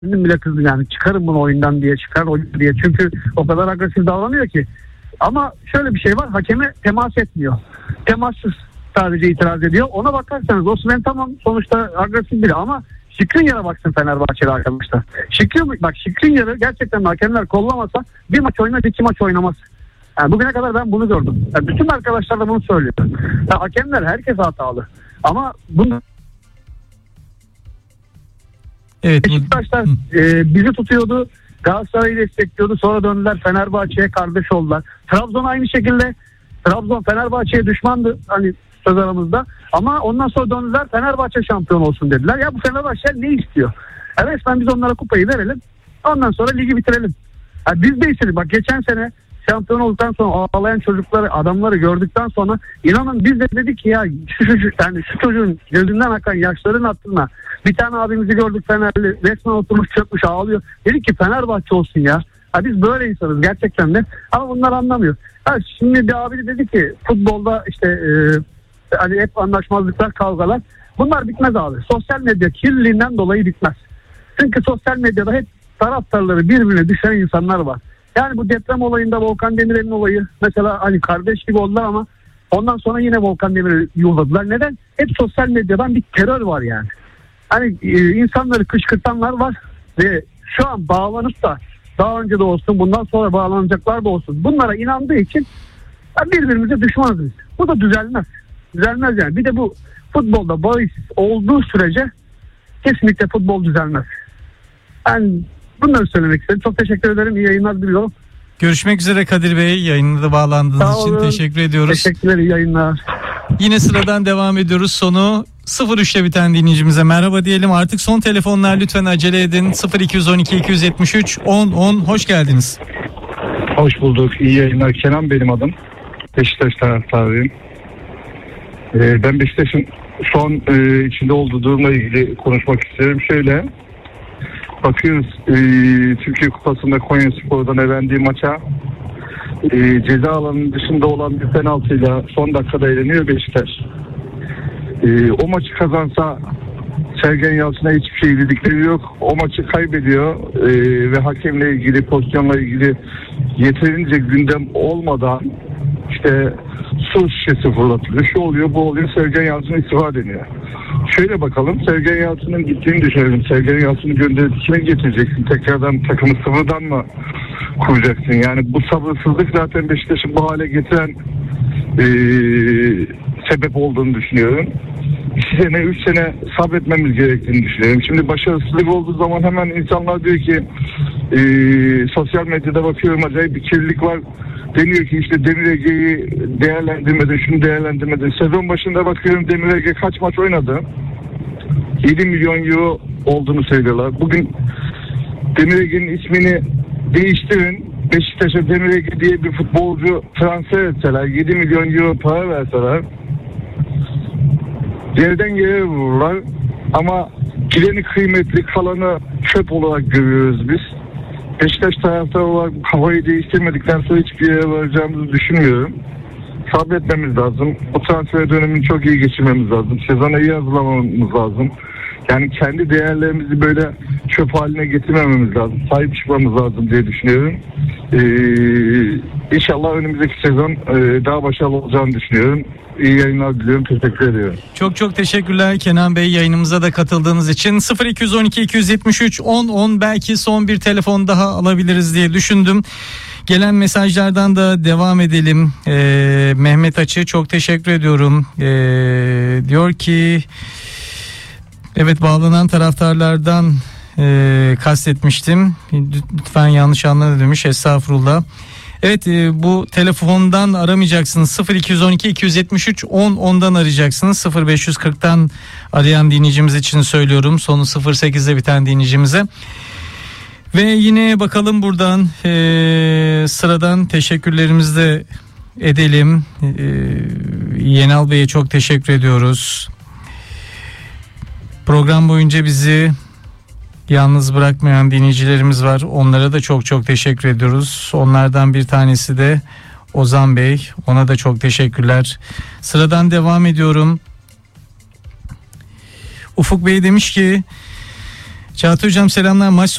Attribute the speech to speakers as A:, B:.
A: bile kızdım yani, çıkarın bunu oyundan diye, çıkar oyun diye. Çünkü o kadar agresif davranıyor ki. Ama şöyle bir şey var, hakeme temas etmiyor. Temassız sadece itiraz ediyor. Ona bakarsanız Osimhen tamam sonuçta agresif biri ama Skriniar'a baksın Fenerbahçeli arkadaşlar. Skriniar'ı gerçekten hakemler kollamasa bir maç oynar, 2 maç oynamaz. Yani bugüne kadar ben bunu gördüm. Yani bütün arkadaşlar da bunu söylüyor. Yani hakemler herkes hatalı. Ama bunu
B: Evet.
A: Beşiktaşlar bizi tutuyordu. Galatasaray'ı destekliyordu. Sonra döndüler Fenerbahçe'ye, kardeş oldular. Trabzon aynı şekilde. Trabzon Fenerbahçe'ye düşmandı hani söz aramızda. Ama ondan sonra döndüler Fenerbahçe şampiyon olsun dediler. Ya bu Fenerbahçe ne istiyor? Resmen biz onlara kupayı verelim. Ondan sonra ligi bitirelim. Yani biz de istedik. Bak geçen sene şampiyon olduktan sonra ağlayan çocukları, adamları gördükten sonra inanın biz de dedik ki ya şu çocuğun gözünden akan yaşların hatırına bir tane abimizi gördük Fenerli, resmen oturmuş çökmüş ağlıyor. Dedik ki Fenerbahçe olsun ya. Ha biz böyle insanız gerçekten de. Ama bunlar anlamıyor. Ha şimdi bir abi dedi ki futbolda işte hani hep anlaşmazlıklar, kavgalar. Bunlar bitmez abi. Sosyal medya kirliliğinden dolayı bitmez. Çünkü sosyal medyada hep taraftarları birbirine düşen insanlar var. Yani bu deprem olayında Volkan Demirel'in olayı mesela hani kardeş gibi oldular ama ondan sonra yine Volkan Demirel'i yolladılar. Neden? Hep sosyal medyadan bir terör var yani. Hani insanları kışkırtanlar var ve şu an bağlanıp da daha önce de olsun bundan sonra bağlanacaklar da olsun. Bunlara inandığı için birbirimize düşmanız biz. Bu da düzelmez. Düzelmez yani. Bir de bu futbolda bahis olduğu sürece kesinlikle futbol düzelmez. Yani bunları söylemek istedim. Çok teşekkür ederim. İyi yayınlar diliyorum.
B: Görüşmek üzere Kadir Bey. Yayınına bağlandığınız için teşekkür ediyoruz.
A: Teşekkürler. İyi yayınlar.
B: Yine sıradan devam ediyoruz. Sonu 03'le biten dinleyicimize merhaba diyelim. Artık son telefonlar, lütfen acele edin. 0212 273 10 10. Hoş geldiniz.
C: Hoş bulduk. İyi yayınlar. Kenan benim adım. Beşiktaş taraftarıyım. Ben Beşiktaş'ın şu an içinde olduğu durumla ilgili konuşmak isterim. Şöyle bakıyoruz Türkiye Kupası'nda Konyaspor'dan elendiği maça ceza alanının dışında olan bir penaltıyla son dakikada eleniyor Beşiktaş. O maçı kazansa Sergen Yalçın'a hiçbir şey dedikleri yok. O maçı kaybediyor ve hakemle ilgili, pozisyonla ilgili yeterince gündem olmadan işte su şişesi fırlatılıyor. Şu oluyor, bu oluyor. Sergen Yalçın'a istifa deniyor. Şöyle bakalım, Sergen Yalçın'ın gittiğini düşünelim. Sergen Yalçın'ı gönderip kime getireceksin? Tekrardan takımı sıfırdan mı kuracaksın? Yani bu sabırsızlık zaten Beşiktaş'ı bu hale getiren sebep olduğunu düşünüyorum. 2 sene, 3 sene sabretmemiz gerektiğini düşünüyorum. Şimdi başarısızlık olduğu zaman hemen insanlar diyor ki sosyal medyada bakıyorum acayip bir kirlilik var. Deniyor ki işte Demir Ege'yi değerlendirmedi, şunu değerlendirmedi. Sezon başında bakıyorum Demir Ege kaç maç oynadı? 7 milyon euro olduğunu söylüyorlar. Bugün Demir Ege'nin ismini değiştirin. Beşiktaş'a Demir Ege diye bir futbolcu transfer etseler, 7 milyon euro para verseler yerden yere vururlar. Ama gideni kıymetli, kalanı çöp olarak görüyoruz biz. Beşiktaş taraftarı olarak havayı değiştirmedikten sonra hiçbir yere varacağımızı düşünmüyorum. Sabretmemiz lazım. Bu transfer dönemini çok iyi geçirmemiz lazım. Sezona iyi hazırlamamız lazım. Yani kendi değerlerimizi böyle çöp haline getirmememiz lazım. Sahip çıkmamız lazım diye düşünüyorum. İnşallah önümüzdeki sezon daha başarılı olacağını düşünüyorum. İyi yayınlar diliyorum. Teşekkür ediyorum.
B: Çok çok teşekkürler Kenan Bey, yayınımıza da katıldığınız için. 0212 273 10 10, belki son bir telefon daha alabiliriz diye düşündüm. Gelen mesajlardan da devam edelim. Mehmet Açı, çok teşekkür ediyorum. Diyor ki evet, bağlanan taraftarlardan kastetmiştim. Lütfen yanlış anladı demiş. Estağfurullah. Evet, bu telefondan aramayacaksınız. 0212 273 10 10'dan arayacaksınız. 0540'tan arayan dinleyicimiz için söylüyorum. Sonu 08'de biten dinleyicimize. Ve yine bakalım buradan sıradan teşekkürlerimizi de edelim. Yenal Bey'e çok teşekkür ediyoruz. Program boyunca bizi yalnız bırakmayan dinleyicilerimiz var. Onlara da çok çok teşekkür ediyoruz. Onlardan bir tanesi de Ozan Bey. Ona da çok teşekkürler. Sıradan devam ediyorum. Ufuk Bey demiş ki Çağatay Hocam selamlar. Maç